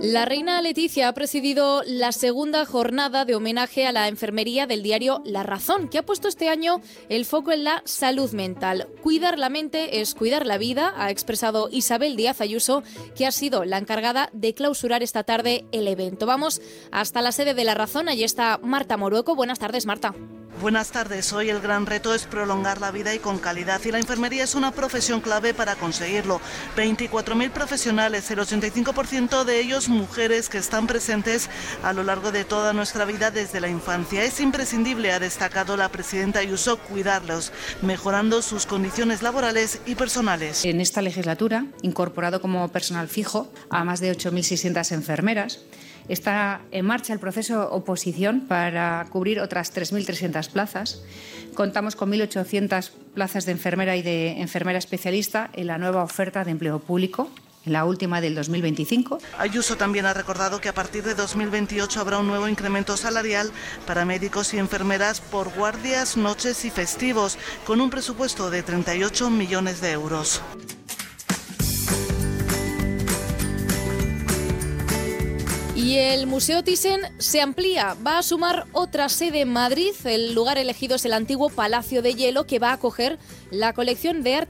La reina Leticia ha presidido la segunda jornada de homenaje a la enfermería del diario La Razón, que ha puesto este año el foco en la salud mental. Cuidar la mente es cuidar la vida, ha expresado Isabel Díaz Ayuso, que ha sido la encargada de clausurar esta tarde el evento. Vamos hasta la sede de La Razón, allí está Marta Morueco. Buenas tardes, Marta. Buenas tardes. Hoy el gran reto es prolongar la vida y con calidad, y la enfermería es una profesión clave para conseguirlo. 24.000 profesionales, el 85% de ellos mujeres, que están presentes a lo largo de toda nuestra vida desde la infancia. Es imprescindible, ha destacado la presidenta Ayuso, cuidarlos, mejorando sus condiciones laborales y personales. En esta legislatura, incorporado como personal fijo a más de 8.600 enfermeras, está en marcha el proceso de oposición para cubrir otras 3.300 plazas. Contamos con 1.800 plazas de enfermera y de enfermera especialista en la nueva oferta de empleo público, en la última del 2025. Ayuso también ha recordado que a partir de 2028 habrá un nuevo incremento salarial para médicos y enfermeras por guardias, noches y festivos, con un presupuesto de 38 millones de euros. Y el Museo Thyssen se amplía, va a sumar otra sede en Madrid. El lugar elegido es el antiguo Palacio de Hielo, que va a acoger la colección de arte